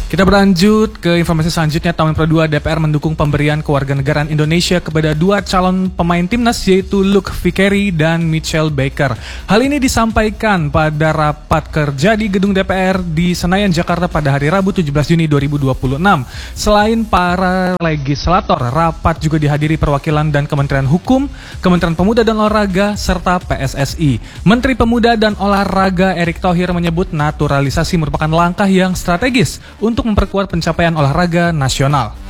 Kita berlanjut ke informasi selanjutnya. Taman Pro 2 DPR mendukung pemberian kewarganegaraan Indonesia kepada dua calon pemain timnas yaitu Luke Vickery dan Mitchell Baker. Hal ini disampaikan pada rapat kerja di gedung DPR di Senayan, Jakarta pada hari Rabu 17 Juni 2026. Selain para legislator, rapat juga dihadiri perwakilan dan Kementerian Hukum, Kementerian Pemuda dan Olahraga, serta PSSI. Menteri Pemuda dan Olahraga Erick Thohir menyebut naturalisasi merupakan langkah yang strategis untuk memperkuat pencapaian olahraga nasional.